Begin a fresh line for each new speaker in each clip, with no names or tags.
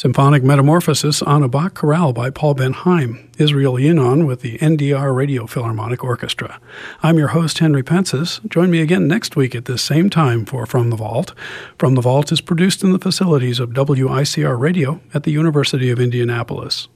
Symphonic Metamorphosis on a Bach chorale by Paul Ben Heim, Israel Yinon with the NDR Radio Philharmonic Orchestra. I'm your host, Henry Pences. Join me again next week at this same time for From the Vault. From the Vault is produced in the facilities of WICR Radio at the University of Indianapolis.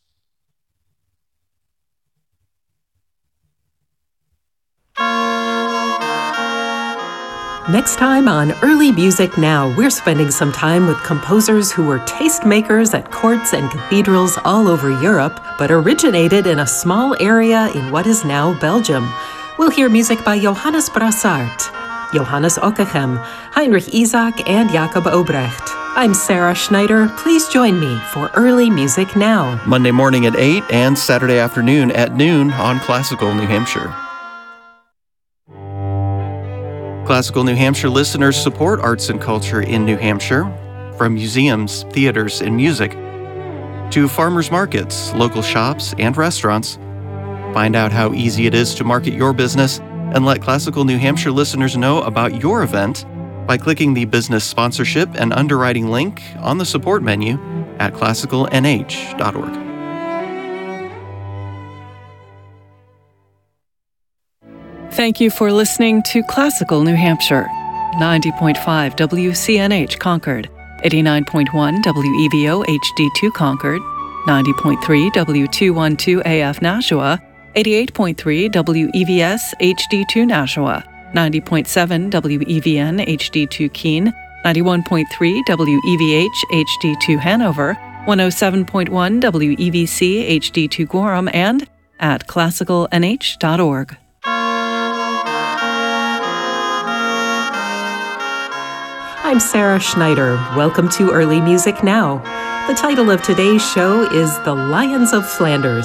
Next time on Early Music Now, we're spending some time with composers who were tastemakers at courts and cathedrals all over Europe, but originated in a small area in what is now Belgium. We'll hear music by Johannes Brassart, Johannes Ockeghem, Heinrich Isaac, and Jacob Obrecht. I'm Sarah Schneider. Please join me for Early Music Now.
Monday morning at 8 and Saturday afternoon at noon on Classical New Hampshire. Classical New Hampshire listeners support arts and culture in New Hampshire, from museums, theaters, and music, to farmers markets, local shops, and restaurants. Find out how easy it is to market your business and let Classical New Hampshire listeners know about your event by clicking the business sponsorship and underwriting link on the support menu at classicalnh.org.
Thank you for listening to Classical New Hampshire, 90.5 WCNH Concord, 89.1 WEVO HD2 Concord, 90.3 W212 AF Nashua, 88.3 WEVS HD2 Nashua, 90.7 WEVN HD2 Keene, 91.3 WEVH HD2 Hanover, 107.1 WEVC HD2 Gorham, and at classicalnh.org.
I'm Sarah Schneider. Welcome to Early Music Now. The title of today's show is The Lions of Flanders.